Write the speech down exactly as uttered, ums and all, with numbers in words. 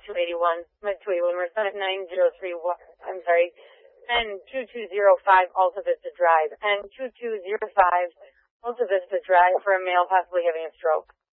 two eighty-one, uh, two eighty-one, we're at nine oh three, I'm sorry, N two two zero five Alta Vista Drive, N two two zero five Alta Vista Drive for a male possibly having a stroke.